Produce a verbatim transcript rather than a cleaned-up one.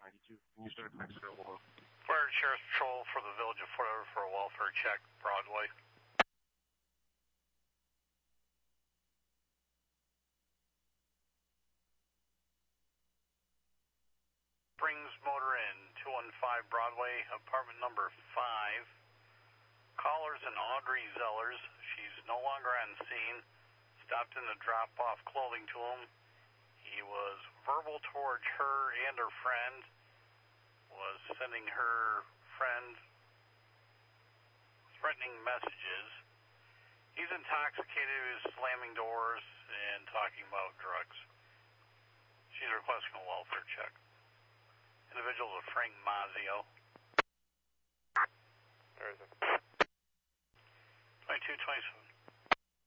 ninety-two. Can you start next to Florida Sheriff's Patrol for the Village of Foote for a welfare check, Broadway. Brings motor in, two one five Broadway, apartment number five. Caller's an Audrey Zellers. She's no longer on scene. Stopped in to drop off clothing to him. He was verbal towards her and her friend. Was sending her friend threatening messages. He's intoxicated. He was slamming doors and talking about drugs. She's requesting a welfare check. Individuals of Frank Mazio. There is a